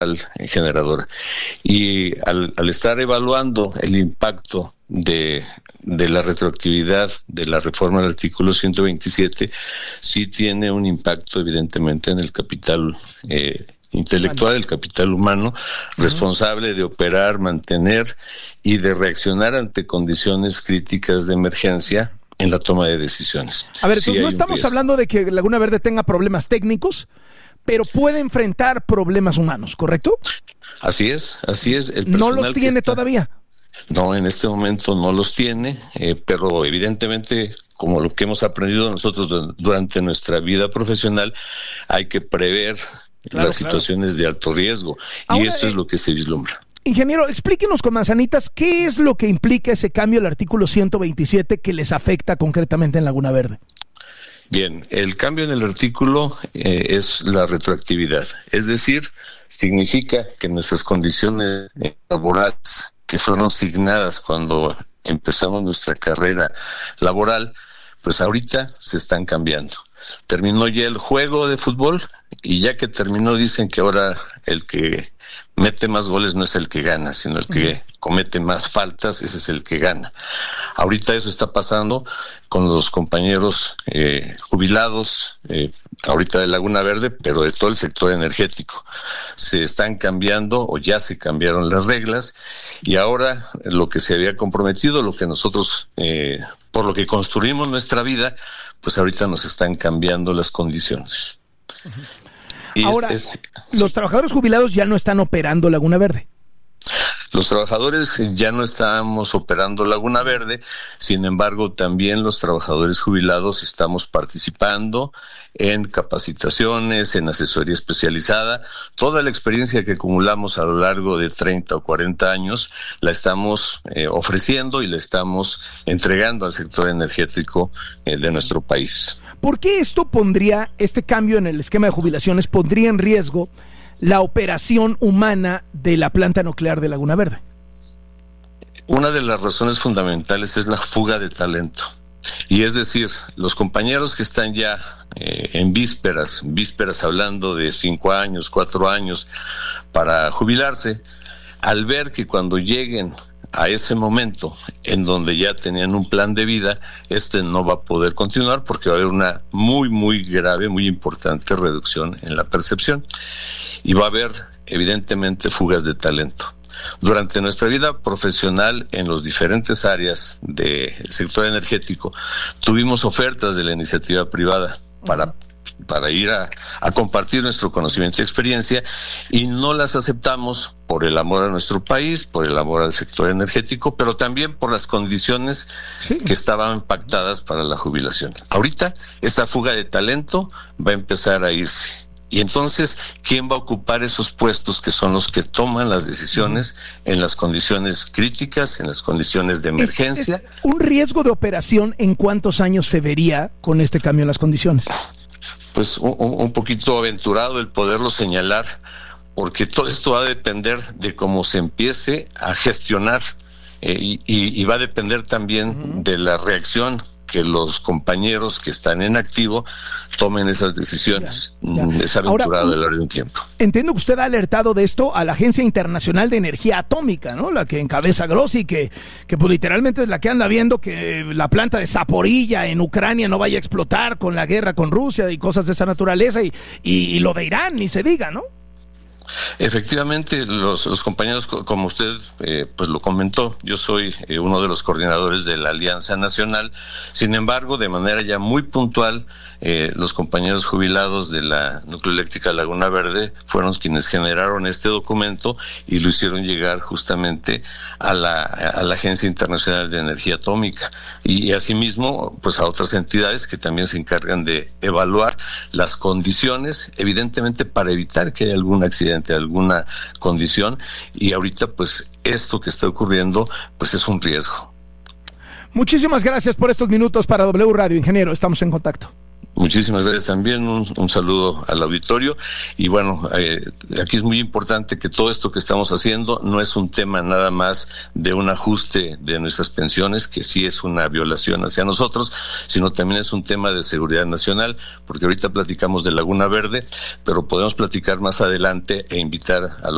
generadora. Y al estar evaluando el impacto de la retroactividad de la reforma del artículo 127, sí tiene un impacto evidentemente en el capital intelectual, el capital humano, responsable de operar, mantener y de reaccionar ante condiciones críticas de emergencia en la toma de decisiones. A ver, sí, no estamos hablando de que Laguna Verde tenga problemas técnicos, pero puede enfrentar problemas humanos, ¿correcto? Así es. ¿No los tiene todavía? No, en este momento no los tiene, pero evidentemente, como lo que hemos aprendido nosotros durante nuestra vida profesional, hay que prever las situaciones de alto riesgo. Ahora, y esto es lo que se vislumbra. Ingeniero, explíquenos con manzanitas qué es lo que implica ese cambio al artículo 127 que les afecta concretamente en Laguna Verde. Bien, el cambio en el artículo es la retroactividad, es decir, significa que nuestras condiciones laborales que fueron asignadas cuando empezamos nuestra carrera laboral, pues ahorita se están cambiando. Terminó ya el juego de fútbol y ya que terminó dicen que ahora el que mete más goles no es el que gana, sino el que comete más faltas, ese es el que gana. Ahorita eso está pasando con los compañeros jubilados, ahorita de Laguna Verde, pero de todo el sector energético. Se están cambiando o ya se cambiaron las reglas y ahora lo que se había comprometido, lo que nosotros, por lo que construimos nuestra vida, pues ahorita nos están cambiando las condiciones. Y ahora, los trabajadores jubilados ya no están operando Laguna Verde. Los trabajadores ya no estamos operando Laguna Verde, sin embargo, también los trabajadores jubilados estamos participando en capacitaciones, en asesoría especializada. Toda la experiencia que acumulamos a lo largo de 30 o 40 años la estamos ofreciendo y la estamos entregando al sector energético de nuestro país. ¿Por qué este cambio en el esquema de jubilaciones pondría en riesgo la operación humana de la planta nuclear de Laguna Verde? Una de las razones fundamentales es la fuga de talento. Y es decir, los compañeros que están ya en vísperas hablando de 5 años, 4 años para jubilarse, al ver que cuando lleguen a ese momento en donde ya tenían un plan de vida, no va a poder continuar porque va a haber una muy grave, muy importante reducción en la percepción y va a haber evidentemente fugas de talento. Durante nuestra vida profesional en las diferentes áreas del sector energético tuvimos ofertas de la iniciativa privada para ir a compartir nuestro conocimiento y experiencia y no las aceptamos por el amor a nuestro país, por el amor al sector energético, pero también por las condiciones que estaban pactadas para la jubilación. Ahorita esa fuga de talento va a empezar a irse. Y entonces, ¿quién va a ocupar esos puestos que son los que toman las decisiones en las condiciones críticas, en las condiciones de emergencia? ¿Es un riesgo de operación en cuántos años se vería con este cambio en las condiciones? Pues un poquito aventurado el poderlo señalar, porque todo esto va a depender de cómo se empiece a gestionar y va a depender también de la reacción que los compañeros que están en activo tomen esas decisiones. Ya. Es aventurado a lo largo de un tiempo. Entiendo que usted ha alertado de esto a la Agencia Internacional de Energía Atómica, ¿no? La que encabeza Grossi, que pues literalmente es la que anda viendo que la planta de Zaporilla en Ucrania no vaya a explotar con la guerra con Rusia y cosas de esa naturaleza y lo de Irán, ni se diga, ¿no? Efectivamente, los compañeros, como usted pues lo comentó, yo soy uno de los coordinadores de la Alianza Nacional. Sin embargo, de manera ya muy puntual, los compañeros jubilados de la Nucleoeléctrica Laguna Verde fueron quienes generaron este documento y lo hicieron llegar justamente a la Agencia Internacional de Energía Atómica y asimismo pues a otras entidades que también se encargan de evaluar las condiciones, evidentemente para evitar que haya algún accidente, alguna condición, y ahorita pues esto que está ocurriendo pues es un riesgo. Muchísimas gracias por estos minutos para W Radio, ingeniero, estamos en contacto. Muchísimas gracias también, un saludo al auditorio y bueno, aquí es muy importante que todo esto que estamos haciendo no es un tema nada más de un ajuste de nuestras pensiones, que sí es una violación hacia nosotros, sino también es un tema de seguridad nacional, porque ahorita platicamos de Laguna Verde, pero podemos platicar más adelante e invitar a los